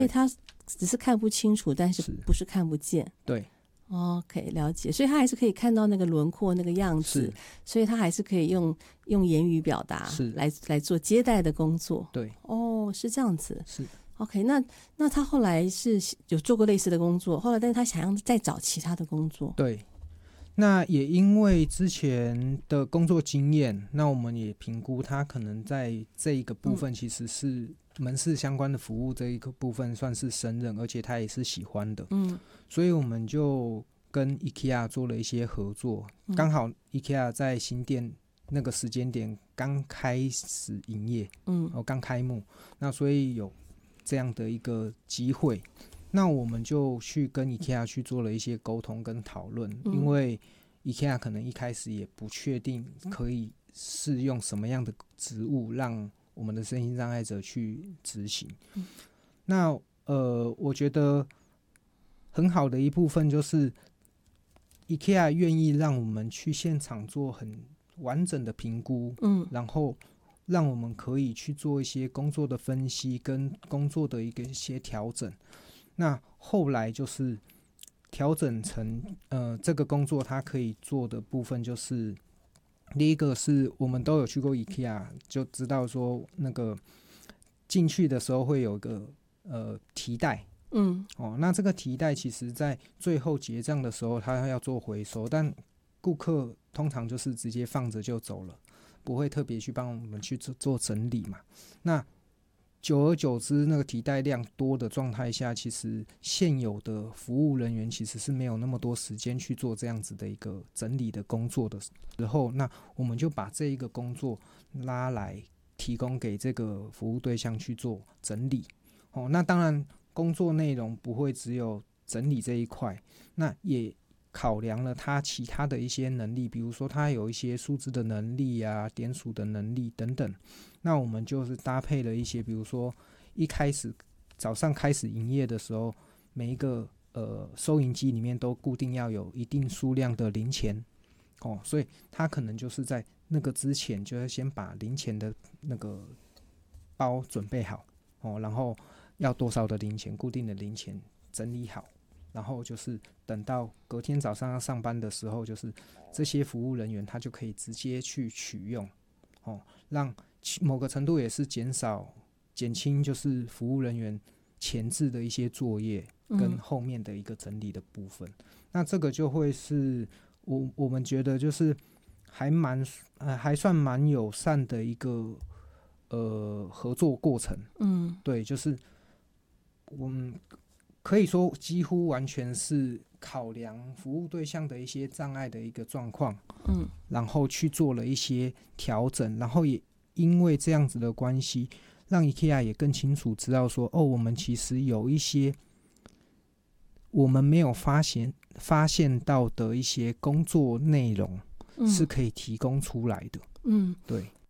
所以他只是看不清楚，但是不是看不见。 对。 OK， 了解，所以他还是可以看到那个轮廓那个样子，所以他还是可以用言语表达来做接待的工作。 对， 是这样子。 是 OK， 那他后来是有做过类似的工作，后来但是他想要再找其他的工作。 对，那也因为之前的工作经验，那我们也评估他可能在这一个部分其实是门市相关的服务这一个部分算是胜任，而且他也是喜欢的。所以我们就跟 IKEA 做了一些合作，刚好 IKEA 在新店那个时间点刚开始营业，刚开幕，那所以有这样的一个机会，那我们就去跟 IKEA 去做了一些沟通跟讨论，因为 IKEA 可能一开始也不确定可以适用什么样的职务让我们的身心障碍者去执行。那我觉得很好的一部分就是 IKEA 愿意让我们去现场做很完整的评估，然后让我们可以去做一些工作的分析跟工作的一些调整。那后来就是调整成这个工作它可以做的部分，就是第一个是我们都有去过 IKEA 就知道说那个进去的时候会有一个提袋，那这个提袋其实在最后结账的时候他要做回收，但顾客通常就是直接放着就走了，不会特别去帮我们去做整理嘛。那久而久之那个提袋量多的状态下，其实现有的服务人员其实是没有那么多时间去做这样子的一个整理的工作的时候，那我们就把这一个工作拉来提供给这个服务对象去做整理。那当然工作内容不会只有整理这一块，那也考量了他其他的一些能力，比如说他有一些数字的能力啊、点数的能力等等。那我们就是搭配了一些，比如说一开始早上开始营业的时候，每一个收银机里面都固定要有一定数量的零钱，所以他可能就是在那个之前就要先把零钱的那个包准备好，然后要多少的零钱，固定的零钱整理好，然后就是等到隔天早上要上班的时候，就是这些服务人员他就可以直接去取用，让某个程度也是减轻就是服务人员前置的一些作业跟后面的一个整理的部分。那这个就会是我们觉得就是还算蛮友善的一个合作过程。对，就是我们可以说几乎完全是考量服务对象的一些障碍的一个状况，然后去做了一些调整，然后也因为这样子的关系，让 IKEA 也更清楚知道说，我们其实有一些我们没有发现到的一些工作内容是可以提供出来的。对。